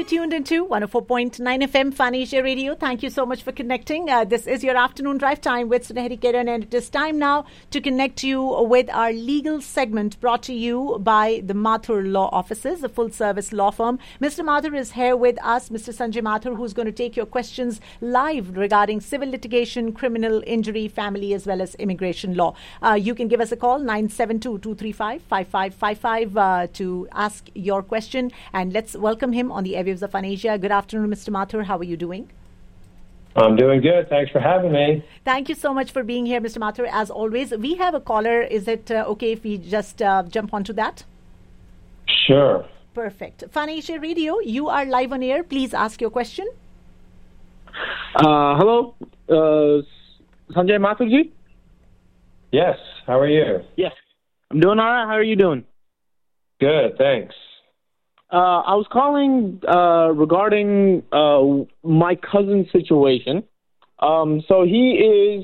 You're tuned into 104.9 FM Fun Asia Radio. Thank you so much for connecting. This is your afternoon drive time with Sunehri Kiran, and it is time now to connect you with our legal segment brought to you by the Mathur Law Offices, a full-service law firm. Mr. Mathur is here with us, Mr. Sanjay Mathur, who's going to take your questions live regarding civil litigation, criminal injury, family, as well as immigration law. You can give us a call, 972-235-5555, to ask your question, and let's welcome him on the airwaves of Fun Asia. Good afternoon, Mr. Mathur. How are you doing? I'm doing good. Thanks for having me. Thank you so much for being here, Mr. Mathur. As always, we have a caller. Is it okay if we just jump onto that? Sure. Perfect. Fun Asia Radio, you are live on air. Please ask your question. Hello, Sanjay Mathur ji? Yes. How are you? Yes. I'm doing all right. How are you doing? Good. Thanks. I was calling regarding my cousin's situation. So he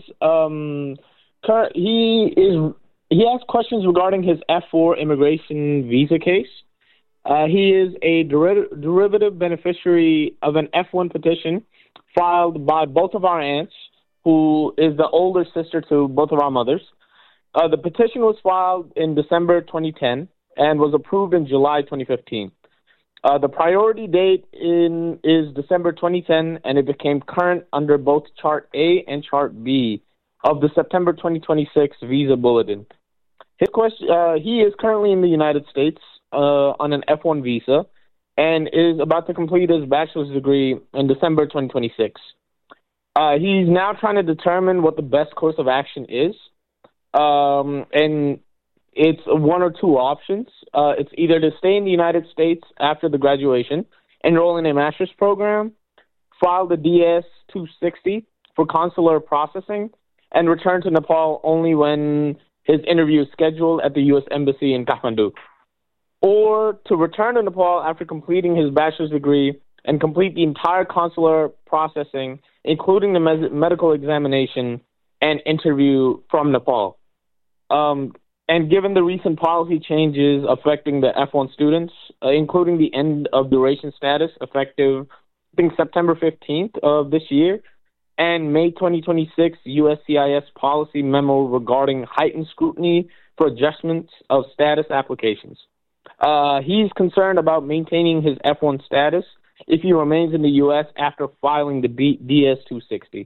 has questions regarding his F4 immigration visa case. He is a derivative beneficiary of an F1 petition filed by both of our aunts, who is the older sister to both of our mothers. The petition was filed in December 2010 and was approved in July 2015. The priority date is December 2010, and it became current under both Chart A and Chart B of the September 2026 Visa Bulletin. His question: he is currently in the United States on an F1 visa and is about to complete his bachelor's degree in December 2026. He's now trying to determine what the best course of action is, and it's one or two options. It's either to stay in the United States after the graduation, enroll in a master's program, file the DS-260 for consular processing, and return to Nepal only when his interview is scheduled at the U.S. Embassy in Kathmandu. Or to return to Nepal after completing his bachelor's degree and complete the entire consular processing, including the medical examination and interview from Nepal. And given the recent policy changes affecting the F1 students, including the end of duration status effective, I think, September 15th of this year, and May 2026 USCIS policy memo regarding heightened scrutiny for adjustments of status applications. He's concerned about maintaining his F1 status if he remains in the U.S. after filing the DS-260.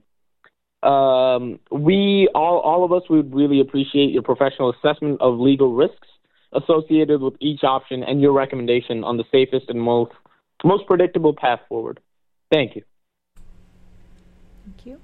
All of us would really appreciate your professional assessment of legal risks associated with each option and your recommendation on the safest and most predictable path forward. Thank you. Thank you.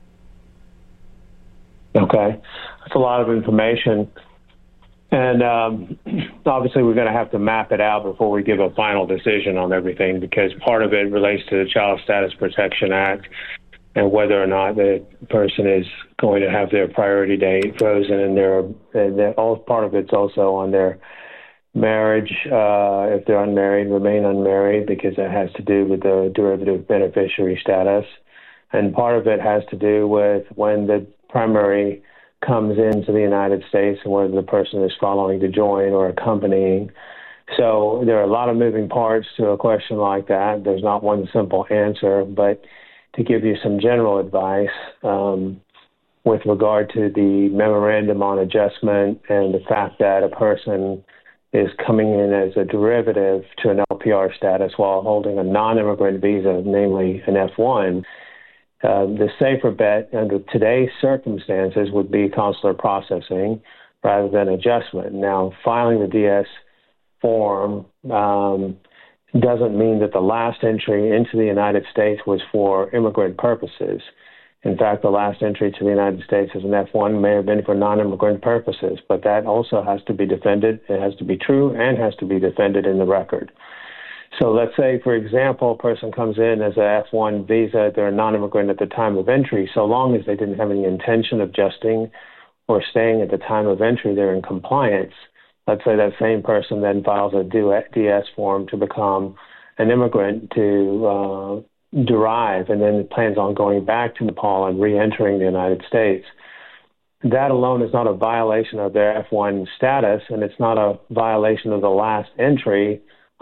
Okay. That's a lot of information. And obviously we're going to have to map it out before we give a final decision on everything, because part of it relates to the Child Status Protection Act and whether or not the person is going to have their priority date frozen, and all part of it's also on their marriage, if they're unmarried, remain unmarried, because it has to do with the derivative beneficiary status. And part of it has to do with when the primary comes into the United States and whether the person is following to join or accompanying. So there are a lot of moving parts to a question like that. There's not one simple answer, but to give you some general advice with regard to the memorandum on adjustment and the fact that a person is coming in as a derivative to an LPR status while holding a non-immigrant visa, namely an F1, the safer bet under today's circumstances would be consular processing rather than adjustment. Now, filing the DS form doesn't mean that the last entry into the United States was for immigrant purposes. In fact, the last entry to the United States as an F1 may have been for non-immigrant purposes, but that also has to be defended. It has to be true and has to be defended in the record. So let's say, for example, a person comes in as an F1 visa, they're a non-immigrant at the time of entry. So long as they didn't have any intention of adjusting or staying at the time of entry, they're in compliance. Let's say that same person then files a DS form to become an immigrant to derive, and then plans on going back to Nepal and re-entering the United States. That alone is not a violation of their F1 status, and it's not a violation of the last entry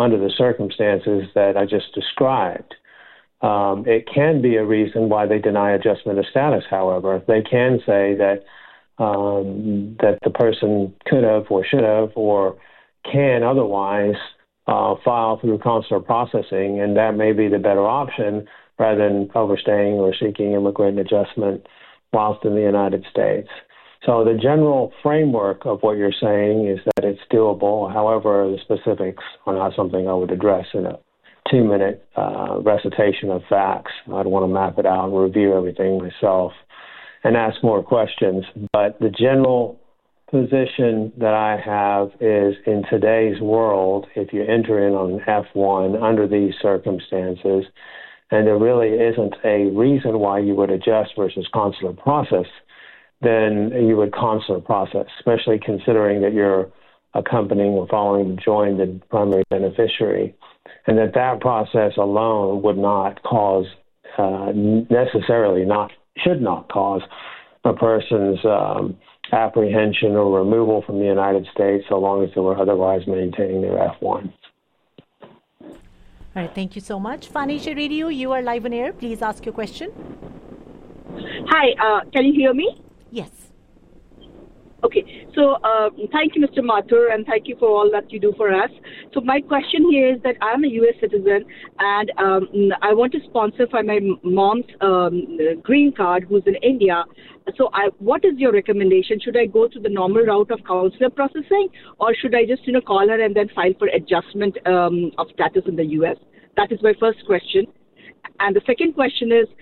under the circumstances that I just described. It can be a reason why they deny adjustment of status, however. They can say that that the person could have or should have or can otherwise file through consular processing, and that may be the better option rather than overstaying or seeking immigrant adjustment whilst in the United States. So the general framework of what you're saying is that it's doable. However, the specifics are not something I would address in a 2-minute recitation of facts. I'd want to map it out and review everything myself and ask more questions. But the general position that I have is, in today's world, if you enter in on an F1 under these circumstances, and there really isn't a reason why you would adjust versus consular process, then you would consular process, especially considering that you're accompanying or following the joined primary beneficiary, and that process alone would not cause, should not cause a person's apprehension or removal from the United States so long as they were otherwise maintaining their F1. All right, thank you so much. Phanisha Radio, you are live on air. Please ask your question. Hi, can you hear me? Yes. Okay, so thank you, Mr. Mathur, and thank you for all that you do for us. So my question here is that I'm a U.S. citizen, and I want to sponsor for my mom's green card, who's in India. So what is your recommendation? Should I go to the normal route of consular processing, or should I just call her and then file for adjustment of status in the U.S.? That is my first question. And the second question is,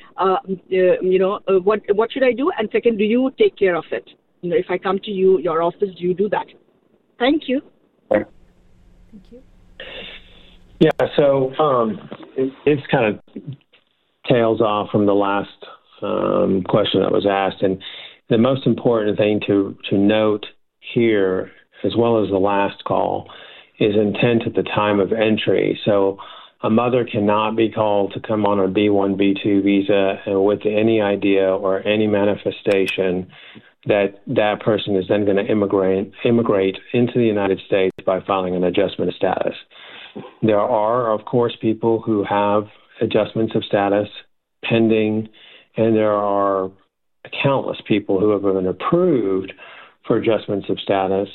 what should I do? And second, do you take care of it? If I come to your office, do you do that? Thank you. Thank you. Yeah, so it's kind of tails off from the last question that was asked. And the most important thing to note here, as well as the last call, is intent at the time of entry. So a mother cannot be called to come on a B1, B2 visa with any idea or any manifestation that that person is then going to immigrate into the United States by filing an adjustment of status. There are, of course, people who have adjustments of status pending, and there are countless people who have been approved for adjustments of status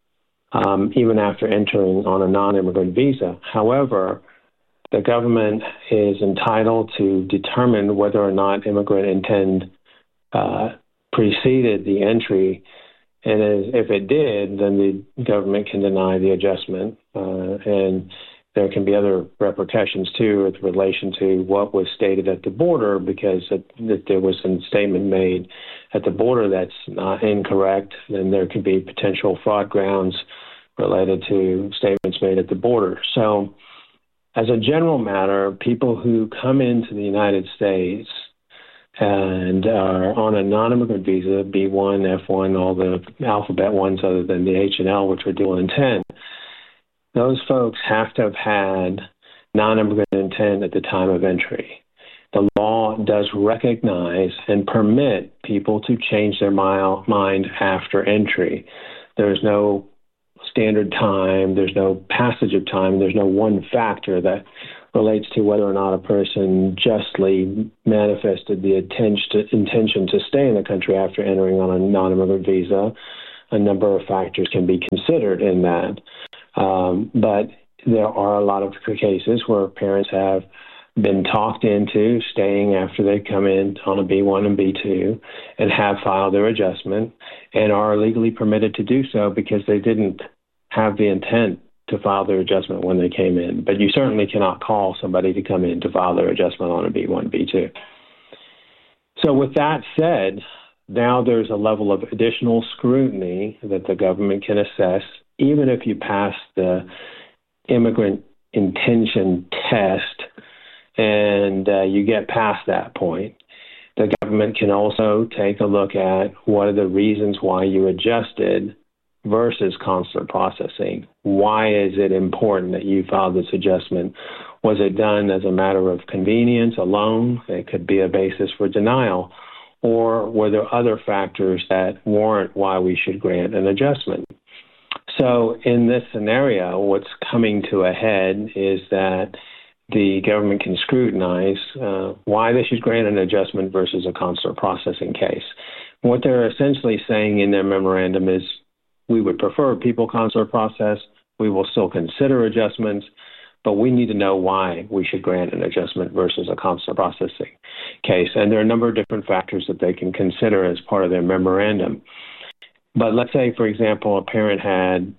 even after entering on a non-immigrant visa. However, the government is entitled to determine whether or not immigrant intent preceded the entry, and if it did, then the government can deny the adjustment, and there can be other repercussions too with relation to what was stated at the border, because if there was a statement made at the border that's not incorrect, then there could be potential fraud grounds related to statements made at the border. So as a general matter, people who come into the United States and are on a non-immigrant visa, B1, F1, all the alphabet ones other than the H and L, which are dual intent, those folks have to have had non-immigrant intent at the time of entry. The law does recognize and permit people to change their mind after entry. There's no standard time, there's no passage of time, there's no one factor that relates to whether or not a person justly manifested the intention to stay in the country after entering on a non-immigrant visa. A number of factors can be considered in that. But there are a lot of cases where parents have been talked into staying after they come in on a B1 and B2 and have filed their adjustment and are legally permitted to do so because they didn't have the intent to file their adjustment when they came in. But you certainly cannot call somebody to come in to file their adjustment on a B1, B2. So with that said, now there's a level of additional scrutiny that the government can assess, even if you pass the immigrant intention test and you get past that point. The government can also take a look at what are the reasons why you adjusted versus consular processing. Why is it important that you filed this adjustment? Was it done as a matter of convenience alone? It could be a basis for denial. Or were there other factors that warrant why we should grant an adjustment? So in this scenario, what's coming to a head is that the government can scrutinize why they should grant an adjustment versus a consular processing case. What they're essentially saying in their memorandum is, we would prefer people consular process. We will still consider adjustments, but we need to know why we should grant an adjustment versus a consular processing case. And there are a number of different factors that they can consider as part of their memorandum. But let's say, for example, a parent had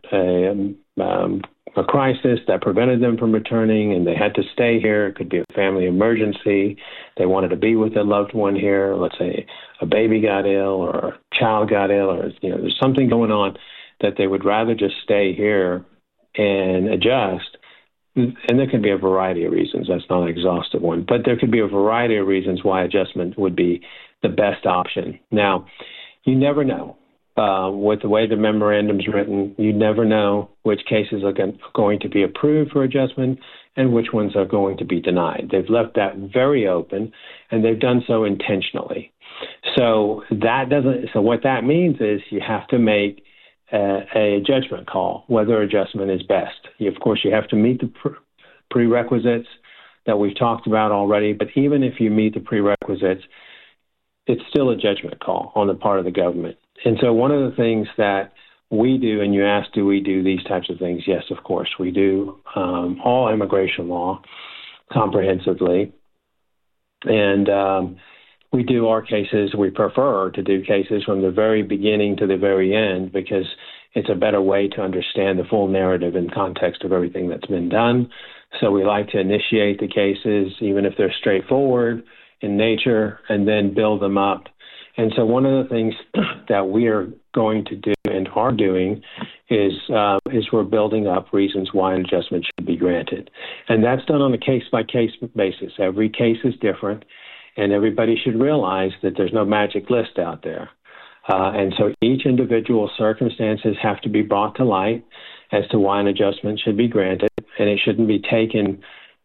a crisis that prevented them from returning, and they had to stay here. It could be a family emergency. They wanted to be with a loved one here. Let's say a baby got ill or a child got ill, or there's something going on that they would rather just stay here and adjust. And there could be a variety of reasons. That's not an exhaustive one, but there could be a variety of reasons why adjustment would be the best option. Now, you never know. With the way the memorandum's written, you never know which cases are going to be approved for adjustment and which ones are going to be denied. They've left that very open, and they've done so intentionally. So what that means is you have to make a judgment call whether adjustment is best. Of course, you have to meet the prerequisites that we've talked about already, but even if you meet the prerequisites, it's still a judgment call on the part of the government. And so one of the things that we do, and you asked, do we do these types of things? Yes, of course. We do all immigration law comprehensively. And we do our cases. We prefer to do cases from the very beginning to the very end because it's a better way to understand the full narrative and context of everything that's been done. So we like to initiate the cases, even if they're straightforward in nature, and then build them up. And so one of the things that we are going to do and are doing is we're building up reasons why an adjustment should be granted. And that's done on a case-by-case basis. Every case is different, and everybody should realize that there's no magic list out there. And so each individual circumstances have to be brought to light as to why an adjustment should be granted, and it shouldn't be taken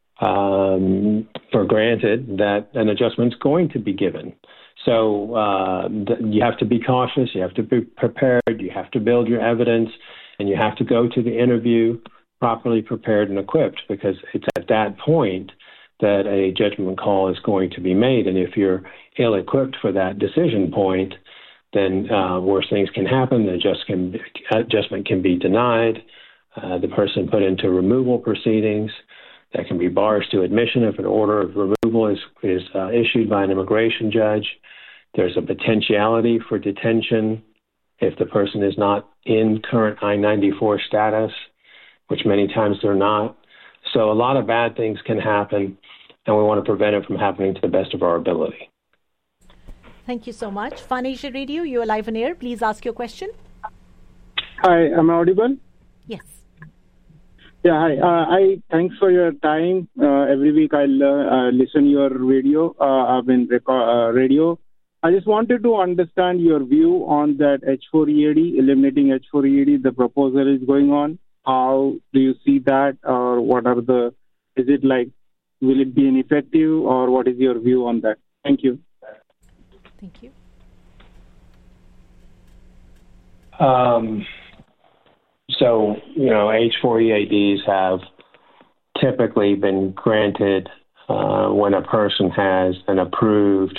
for granted that an adjustment's going to be given. So you have to be cautious, you have to be prepared, you have to build your evidence, and you have to go to the interview properly prepared and equipped, because it's at that point that a judgment call is going to be made. And if you're ill-equipped for that decision point, then worse things can happen. The adjustment can be denied. The person put into removal proceedings. That can be bars to admission if an order of removal is issued by an immigration judge. There's a potentiality for detention if the person is not in current I-94 status, which many times they're not. So a lot of bad things can happen, and we want to prevent it from happening to the best of our ability. Thank you so much. Fun Asia Radio, you are live on air. Please ask your question. Hi, am I audible? Yes. Yeah, hi. Thanks for your time. Every week I'll listen your radio. Radio. I just wanted to understand your view on that H4EAD, eliminating H4EAD. The proposal is going on. How do you see that, or is it like, will it be ineffective, or what is your view on that? Thank you. Thank you. So, H4EADs have typically been granted when a person has an approved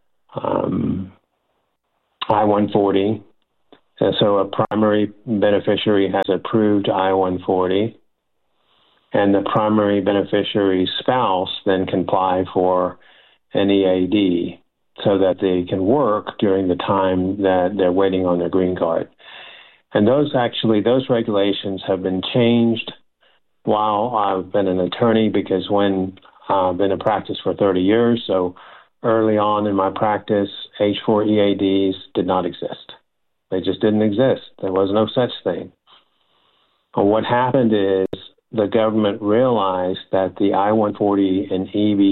I-140. So a primary beneficiary has approved I-140, and the primary beneficiary's spouse then can apply for an EAD so that they can work during the time that they're waiting on their green card. And those regulations have been changed while I've been an attorney, because when I've been in practice for 30 years, so early on in my practice, H4 EADs did not exist. They just didn't exist. There was no such thing. And what happened is the government realized that the I-140 and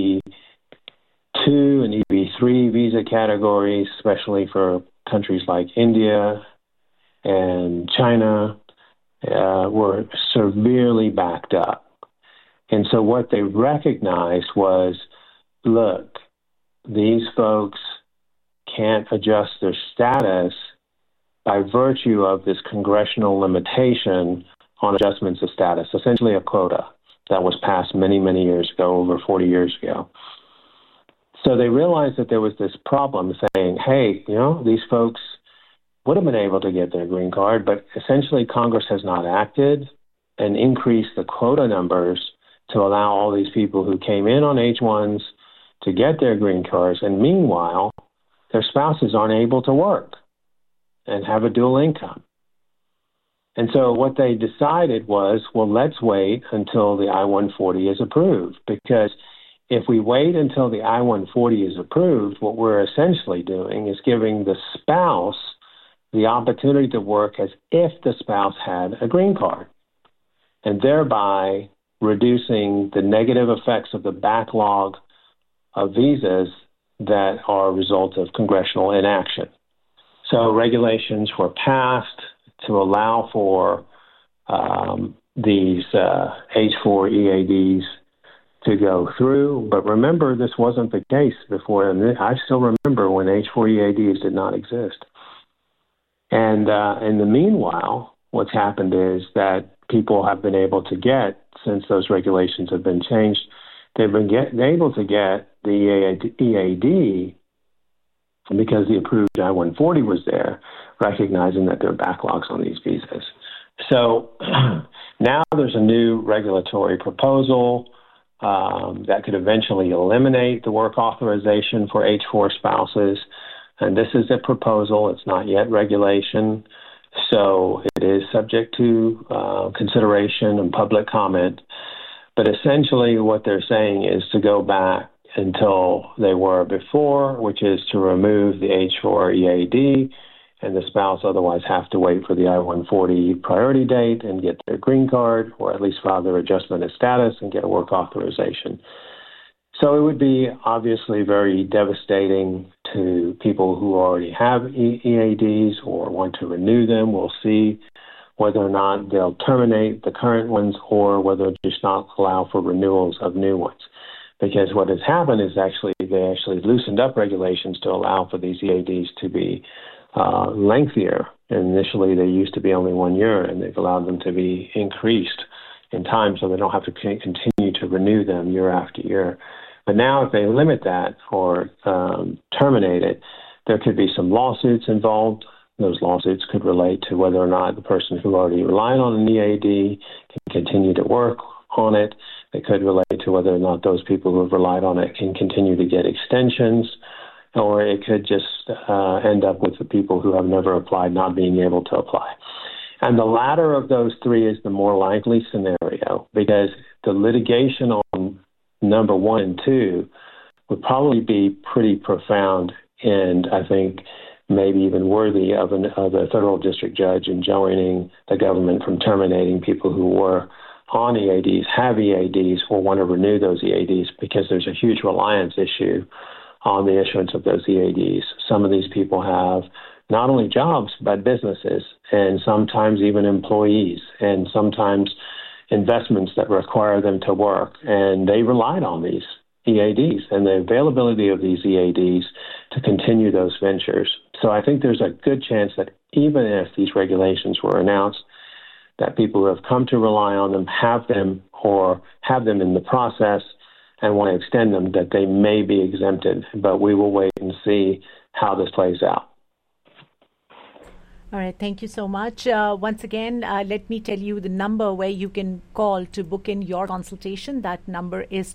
EB-2 and EB-3 visa categories, especially for countries like India and China, were severely backed up. And so what they recognized was, look, these folks can't adjust their status by virtue of this congressional limitation on adjustments of status, essentially a quota that was passed many, many years ago, over 40 years ago. So they realized that there was this problem saying, hey, these folks would have been able to get their green card, but essentially Congress has not acted and increased the quota numbers to allow all these people who came in on H-1s to get their green cards. And meanwhile, their spouses aren't able to work and have a dual income. And so what they decided was, well, let's wait until the I-140 is approved, because if we wait until the I-140 is approved, what we're essentially doing is giving the spouse the opportunity to work as if the spouse had a green card, and thereby reducing the negative effects of the backlog of visas that are a result of congressional inaction. So regulations were passed to allow for these H-4 EADs to go through. But remember, this wasn't the case before. And I still remember when H-4 EADs did not exist. And in the meanwhile, what's happened is that people have been able to get, since those regulations have been changed, they've been able to get the EAD because the approved I-140 was there, recognizing that there are backlogs on these visas. So now there's a new regulatory proposal that could eventually eliminate the work authorization for H-4 spouses. And this is a proposal. It's not yet regulation. So it is subject to consideration and public comment. But essentially what they're saying is to go back until they were before, which is to remove the H-4 EAD, and the spouse otherwise have to wait for the I-140 priority date and get their green card, or at least file their adjustment of status and get a work authorization. So it would be obviously very devastating to people who already have EADs or want to renew them. We'll see whether or not they'll terminate the current ones or whether they'll just not allow for renewals of new ones. Because what has happened is they actually loosened up regulations to allow for these EADs to be lengthier. And initially, they used to be only 1 year, and they've allowed them to be increased in time so they don't have to continue to renew them year after year. But now if they limit that or terminate it, there could be some lawsuits involved. Those lawsuits could relate to whether or not the person who already relied on an EAD can continue to work on it. They could relate to whether or not those people who have relied on it can continue to get extensions, or it could just end up with the people who have never applied not being able to apply. And the latter of those three is the more likely scenario, because the litigation on number 1 and 2 would probably be pretty profound, and I think maybe even worthy of a federal district judge enjoining the government from terminating people who were on EADs, have EADs, or want to renew those EADs, because there's a huge reliance issue on the issuance of those EADs. Some of these people have not only jobs, but businesses, and sometimes even employees, and sometimes investments that require them to work. And they relied on these EADs and the availability of these EADs to continue those ventures. So I think there's a good chance that even if these regulations were announced, that people who have come to rely on them have them or have them in the process and want to extend them, that they may be exempted. But we will wait and see how this plays out. All right. Thank you so much. Once again, let me tell you the number where you can call to book in your consultation. That number is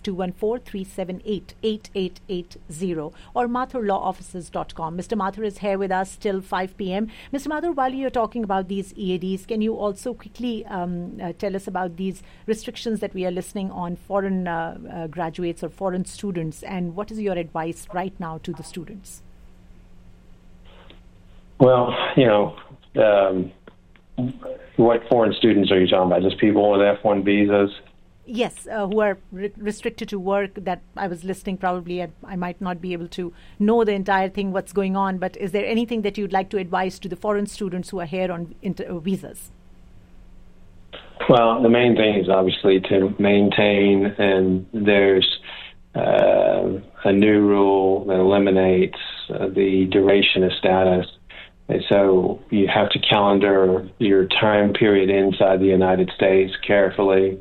214-378-8880 or mathurlawoffices.com. Mr. Mathur is here with us till 5 p.m. Mr. Mathur, while you're talking about these EADs, can you also quickly tell us about these restrictions that we are listening on foreign graduates or foreign students, and what is your advice right now to the students? Well, what foreign students are you talking about? Just people with F-1 visas? Yes, who are restricted to work. That I was listening, probably I might not be able to know the entire thing, what's going on, but is there anything that you'd like to advise to the foreign students who are here on visas? Well, the main thing is obviously to maintain, and there's a new rule that eliminates the duration of status And so you have to calendar your time period inside the United States carefully,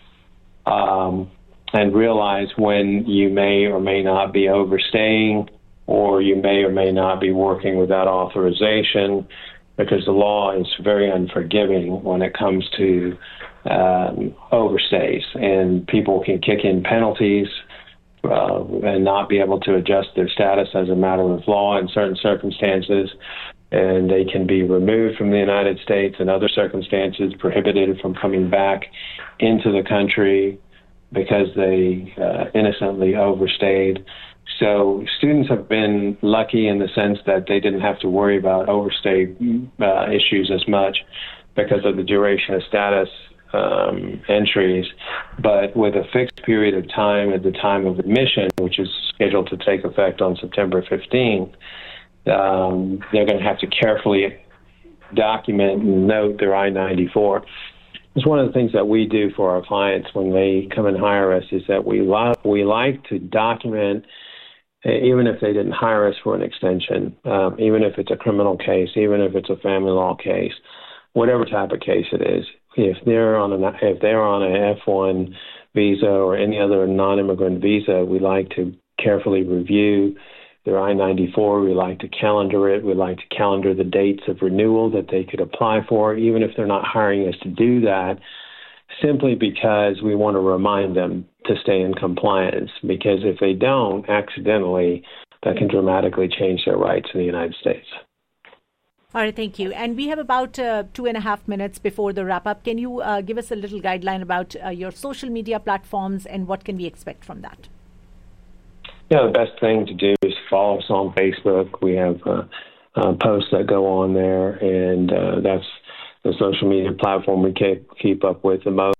and realize when you may or may not be overstaying, or you may or may not be working without authorization, because the law is very unforgiving when it comes to overstays, and people can kick in penalties and not be able to adjust their status as a matter of law in certain circumstances, and they can be removed from the United States in other circumstances, prohibited from coming back into the country because they innocently overstayed. So students have been lucky in the sense that they didn't have to worry about overstay issues as much because of the duration of status entries. But with a fixed period of time at the time of admission, which is scheduled to take effect on September 15th, they're going to have to carefully document and note their I-94. It's one of the things that we do for our clients when they come and hire us is that we like to document, even if they didn't hire us for an extension, even if it's a criminal case, even if it's a family law case, whatever type of case it is. If they're on an F1 visa or any other non-immigrant visa, we like to carefully review their I-94. We like to calendar it. We like to calendar the dates of renewal that they could apply for, even if they're not hiring us to do that, simply because we want to remind them to stay in compliance. Because if they don't, accidentally, that can dramatically change their rights in the United States. All right, thank you. And we have about 2.5 minutes before the wrap-up. Can you give us a little guideline about your social media platforms and what can we expect from that? Yeah, the best thing to do is follow us on Facebook. We have posts that go on there, and that's the social media platform we keep up with the most.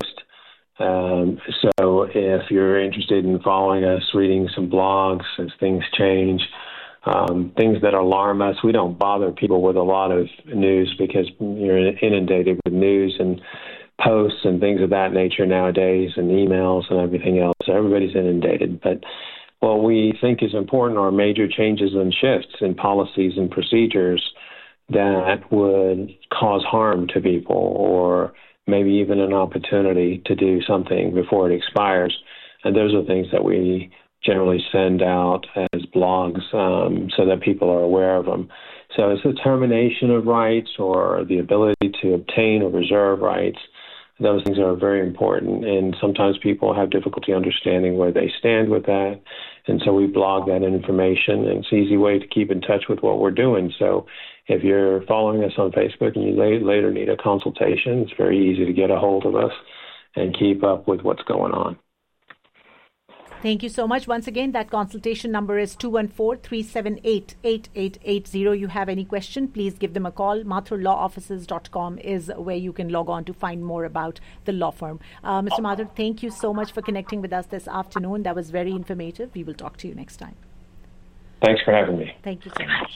So if you're interested in following us, reading some blogs as things change, things that alarm us, we don't bother people with a lot of news because you're inundated with news and posts and things of that nature nowadays, and emails and everything else. So everybody's inundated. But what we think is important are major changes and shifts in policies and procedures that would cause harm to people, or maybe even an opportunity to do something before it expires. And those are things that we generally send out as blogs so that people are aware of them. So it's the termination of rights or the ability to obtain or reserve rights. Those things are very important, and sometimes people have difficulty understanding where they stand with that. And so we blog that information, and it's an easy way to keep in touch with what we're doing. So if you're following us on Facebook and you later need a consultation, it's very easy to get a hold of us and keep up with what's going on. Thank you so much. Once again, that consultation number is 214-378-8880. You have any question, please give them a call. MathurLawOffices.com is where you can log on to find more about the law firm. Mr. Mathur, thank you so much for connecting with us this afternoon. That was very informative. We will talk to you next time. Thanks for having me. Thank you so much.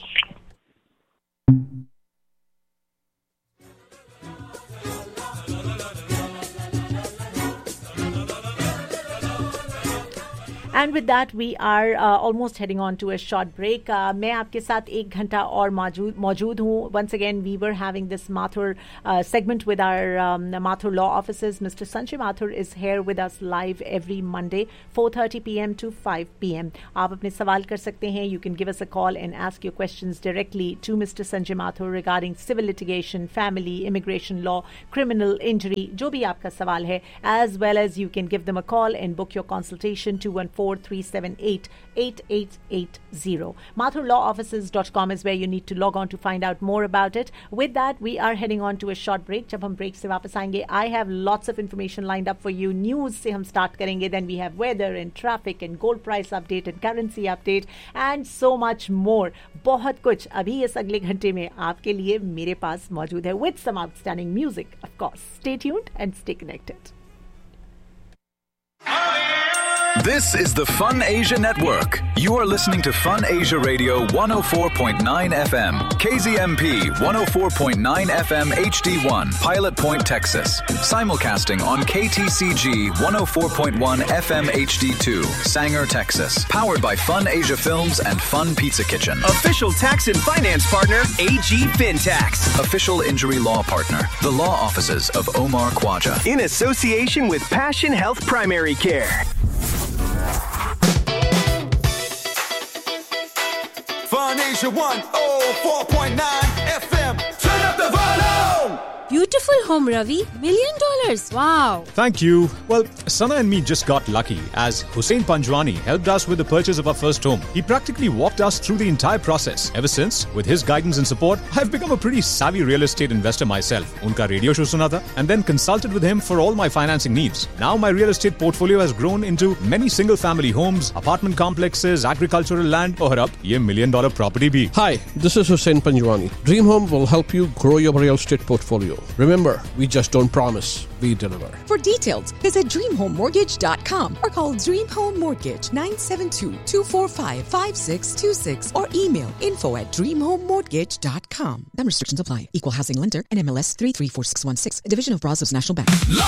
And with that, we are almost heading on to a short break. मैं आपके साथ 1 घंटा और मौजूद हूँ. Once again, we were having this Mathur segment with our Mathur Law Offices. Mr. Sanjay Mathur is here with us live every Monday, 4:30 p.m. to 5 p.m. आप अपने सवाल कर सकते हैं. You can give us a call and ask your questions directly to Mr. Sanjay Mathur regarding civil litigation, family, immigration law, criminal injury, जो भी आपका सवाल है. As well as you can give them a call and book your consultation, 214-378-8880. MathurLawOffices.com is where you need to log on to find out more about it. With that, we are heading on to a short break. जब हम break से वापस आएंगे, I have lots of information lined up for you. News से हम start करेंगे. Then we have weather and traffic and gold price update and currency update and so much more. बहुत कुछ अभी इस अगले घंटे में आपके लिए मेरे पास मौजूद है with some outstanding music, of course. Stay tuned and stay connected. This is the Fun Asia Network. You are listening to Fun Asia Radio 104.9 FM, KZMP 104.9 FM HD1, Pilot Point, Texas. Simulcasting on KTCG 104.1 FM HD2, Sanger, Texas. Powered by Fun Asia Films and Fun Pizza Kitchen. Official tax and finance partner, AG FinTax. Official injury law partner, the law offices of Omar Khwaja. In association with Passion Health Primary Care. Fun Asia 104.9 FM. Turn up the volume. Beautiful home, Ravi. $1 million. Wow. Thank you. Well, Sana and me just got lucky as Hussein Panjwani helped us with the purchase of our first home. He practically walked us through the entire process. Ever since, with his guidance and support, I've become a pretty savvy real estate investor myself. Unka radio show suna tha, and then consulted with him for all my financing needs. Now my real estate portfolio has grown into many single-family homes, apartment complexes, agricultural land, और अब ये $1 million property bhi. Hi, this is Hussein Panjwani. Dream Home will help you grow your real estate portfolio. Remember, we just don't promise, we deliver. For details, visit DreamHomeMortgage.com or call Dream Home Mortgage 972-245-5626 or email info@DreamHomeMortgage.com. Then restrictions apply. Equal housing lender, NMLS 334616, Division of Brazos National Bank.